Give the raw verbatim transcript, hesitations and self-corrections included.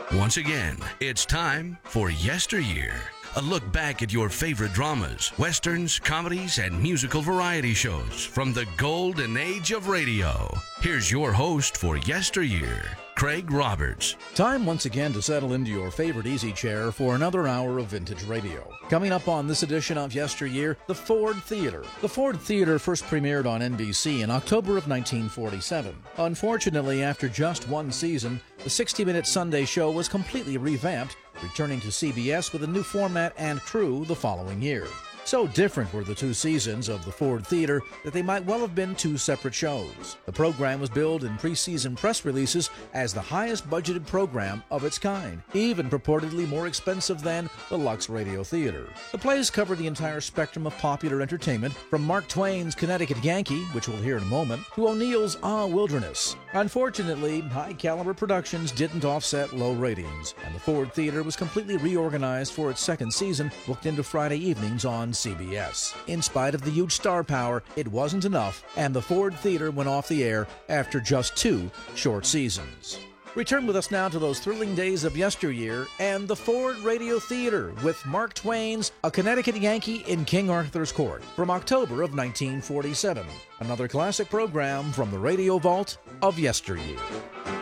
Once again, it's time for Yesteryear. A look back at your favorite dramas, westerns, comedies, and musical variety shows from the golden age of radio. Here's your host for Yesteryear, Craig Roberts. Time once again to settle into your favorite easy chair for another hour of vintage radio. Coming up on this edition of Yesteryear, the Ford Theater. The Ford Theater first premiered on N B C in October of nineteen forty-seven. Unfortunately, after just one season, the sixty-minute Sunday show was completely revamped, returning to C B S with a new format and crew the following year. So different were the two seasons of the Ford Theater that they might well have been two separate shows. The program was billed in preseason press releases as the highest budgeted program of its kind, even purportedly more expensive than the Lux Radio Theater. The plays covered the entire spectrum of popular entertainment, from Mark Twain's Connecticut Yankee, which we'll hear in a moment, to O'Neill's Ah Wilderness. Unfortunately, high-caliber productions didn't offset low ratings, and the Ford Theater was completely reorganized for its second season, booked into Friday evenings on C B S. In spite of the huge star power, it wasn't enough, and the Ford Theater went off the air after just two short seasons. Return with us now to those thrilling days of yesteryear and the Ford Radio Theater with Mark Twain's A Connecticut Yankee in King Arthur's Court from October of nineteen forty-seven. Another classic program from the Radio Vault of Yesteryear.